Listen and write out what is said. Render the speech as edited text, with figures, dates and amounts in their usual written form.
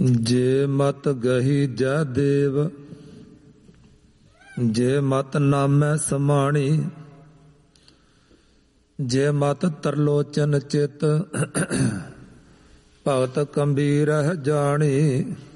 ਜੇ ਮਤ ਗਹੀ ਜੈ ਦੇਵ, ਜੇ ਮਤ ਨਾਮੈ ਸਮਾਣੀ, ਜੇ ਮਤ ਤਰਲੋਚਨ ਚਿਤ, ਭਗਤ ਕੰਬੀਰਹਿ ਜਾਣੀ।